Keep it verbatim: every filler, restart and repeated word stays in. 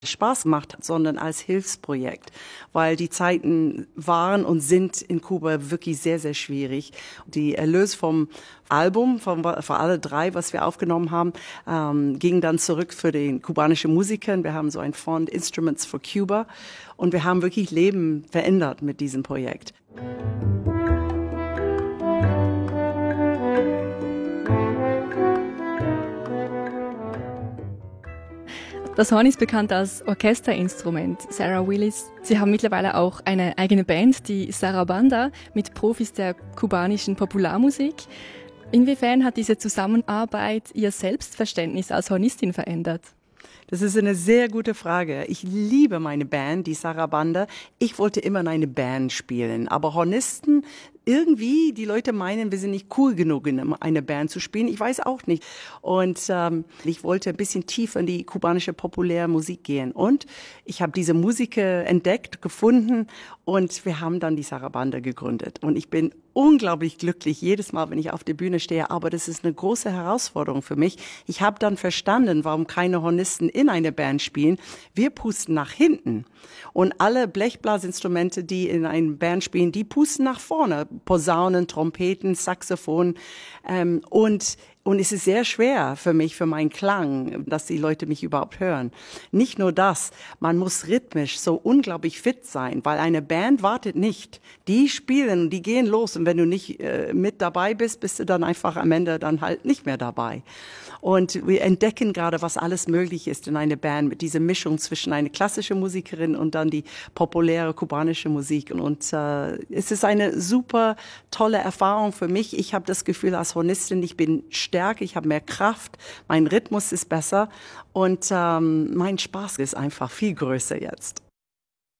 Spaß macht, sondern als Hilfsprojekt, weil die Zeiten waren und sind in Kuba wirklich sehr, sehr schwierig. Die Erlös vom Album, von, für alle drei, was wir aufgenommen haben, ähm, ging dann zurück für den kubanischen Musikern. Wir haben so ein Fond Instruments for Cuba und wir haben wirklich Leben verändert mit diesem Projekt. Das Horn ist bekannt als Orchesterinstrument. Sarah Willis, Sie haben mittlerweile auch eine eigene Band, die Sarabanda, mit Profis der kubanischen Popularmusik. Inwiefern hat diese Zusammenarbeit Ihr Selbstverständnis als Hornistin verändert? Das ist eine sehr gute Frage. Ich liebe meine Band, die Sarabanda. Ich wollte immer in eine Band spielen, aber Hornisten, irgendwie, die Leute meinen, wir sind nicht cool genug, in eine Band zu spielen. Ich weiß auch nicht. Und ähm, ich wollte ein bisschen tiefer in die kubanische populäre Musik gehen. Und ich habe diese Musiker entdeckt, gefunden und wir haben dann die Sarabanda gegründet. Und ich bin unglaublich glücklich jedes Mal, wenn ich auf der Bühne stehe. Aber das ist eine große Herausforderung für mich. Ich habe dann verstanden, warum keine Hornisten in einer Band spielen. Wir pusten nach hinten. Und alle Blechblasinstrumente, die in einer Band spielen, die pusten nach vorne. Posaunen, Trompeten, Saxophon. Ähm, und Und es ist sehr schwer für mich, für meinen Klang, dass die Leute mich überhaupt hören. Nicht nur das, man muss rhythmisch so unglaublich fit sein, weil eine Band wartet nicht. Die spielen, die gehen los und wenn du nicht äh, mit dabei bist, bist du dann einfach am Ende dann halt nicht mehr dabei. Und wir entdecken gerade, was alles möglich ist in einer Band mit dieser Mischung zwischen einer klassischen Musikerin und dann die populäre kubanische Musik. Und, und äh, es ist eine super tolle Erfahrung für mich. Ich habe das Gefühl als Hornistin, ich bin stärker, ich habe mehr Kraft, mein Rhythmus ist besser und ähm, mein Spaß ist einfach viel größer jetzt.